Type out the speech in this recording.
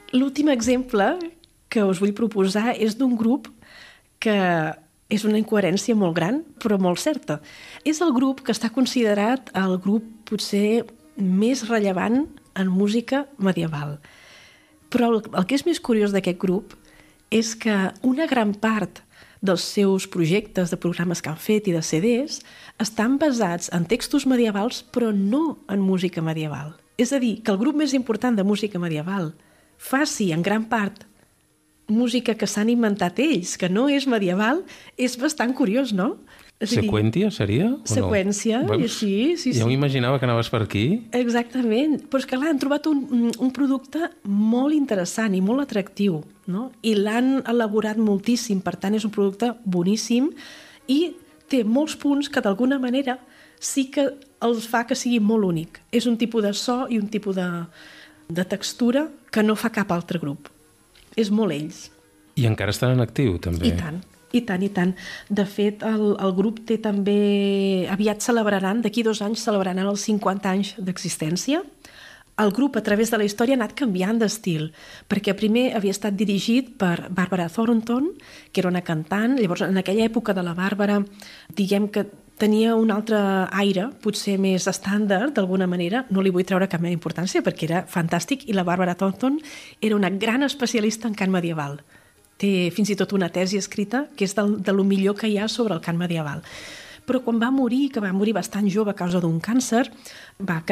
L'últim exemple que us vull proposar és d'un grup que és una incoherència molt gran, però molt certa. És el grup que està considerat el grup potser més rellevant en música medieval. Però el que és més curiós d'aquest grup és que una gran part dels seus projectes de programes que han fet i de CDs estan basats en textos medievals, però no en música medieval. És a dir, que el grup més important de música medieval faci en gran part música que s'han inventat ells, que no és medieval, és bastant curiós, no? Seqüèntia seria? Seqüència, sí. Ja ho imaginava que anaves per aquí. Exactament, però és que han trobat un producte molt interessant i molt atractiu, no? I l'han elaborat moltíssim, per tant és un producte boníssim i té molts punts que d'alguna manera sí que els fa que sigui molt únic. És un tipus de so i un tipus de textura que no fa cap altre grup. És molt ells. I encara estan en actiu, també. I tant. De fet, el grup té també... Aviat celebraran, d'aquí 2 anys, celebraran els 50 anys d'existència. El grup, a través de la història, ha anat canviant d'estil, perquè primer havia estat dirigit per Barbara Thornton, que era una cantant. Llavors, en aquella època de la Bàrbara, diguem que tenia un altre aire, potser més estàndard, d'alguna manera. No li vull treure cap mena importància, perquè era fantàstic, i la Barbara Thornton era una gran especialista en cant medieval. Té fins i tot una tesi escrita que és de lo millor que hi ha sobre el cant medieval. Però quan va morir, que va morir bastant jove a causa d'un càncer, va